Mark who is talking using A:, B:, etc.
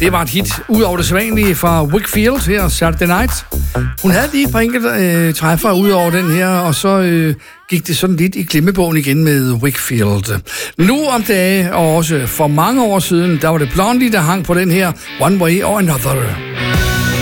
A: Det var et hit ud over det sædvanlige fra Wakefield her, Saturday Night. Hun havde lige et par enkelte træffer ud over den her, og så gik det sådan lidt i glemmebogen igen med Wakefield. Nu om dage, og også for mange år siden, der var det Blondie, der hang på den her One Way or Another.